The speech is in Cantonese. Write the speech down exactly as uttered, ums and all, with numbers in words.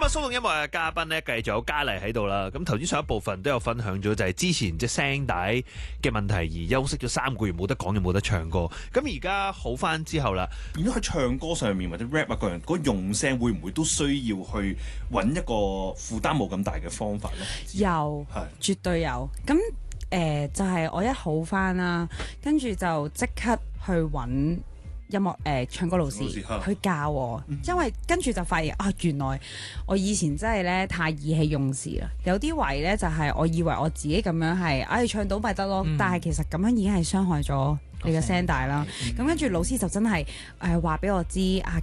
騷動音樂嘅嘉賓咧，繼續有嘉麗喺度啦。咁頭先上一部分都有分享咗，就係之前隻聲帶嘅問題而休息咗三個月，冇得講又冇得唱歌。咁而家好翻之後啦， 變咗喺唱歌上面或者 rap 啊個人嗰個用聲會唔會都需要去揾一個負擔冇咁大嘅方法咧？ 有，絕對有。咁誒、呃、就係、是、我一好翻啦，跟住就即刻去揾音樂誒、呃、唱歌老師去教我，嗯、因為跟住就發現啊，原來我以前真係咧太意氣用事啦。有啲位咧就係、是、我以為我自己咁樣係，唉、哎、唱到咪得咯，嗯、但係其實咁樣已經係傷害咗你嘅聲帶啦。咁跟住老師就真係誒話俾我知啊，